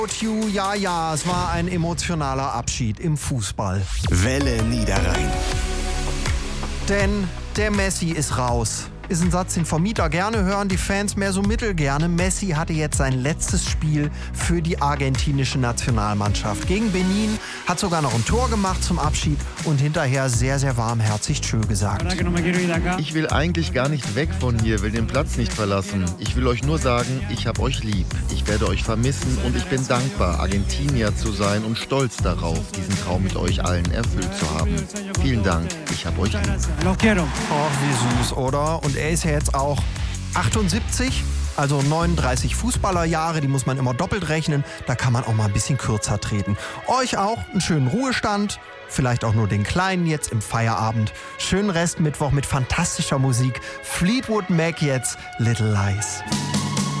Ja, es war ein emotionaler Abschied im Fußball. Welle Niederrhein. Denn der Messi ist raus. Ist ein Satz, den Vermieter gerne hören, die Fans mehr so mittelgerne. Messi hatte jetzt sein letztes Spiel für die argentinische Nationalmannschaft. Gegen Benin, hat sogar noch ein Tor gemacht zum Abschied und hinterher sehr, sehr warmherzig tschö gesagt. Ich will eigentlich gar nicht weg von hier, will den Platz nicht verlassen. Ich will euch nur sagen, ich hab euch lieb. Ich werde euch vermissen und ich bin dankbar, Argentinier zu sein und stolz darauf, diesen Traum mit euch allen erfüllt zu haben. Vielen Dank, ich hab euch lieb. Ach, wie süß, oder? Und er ist ja jetzt auch 78, also 39 Fußballerjahre, die muss man immer doppelt rechnen. Da kann man auch mal ein bisschen kürzer treten. Euch auch einen schönen Ruhestand, vielleicht auch nur den kleinen jetzt im Feierabend. Schönen Restmittwoch mit fantastischer Musik. Fleetwood Mac jetzt, Little Lies.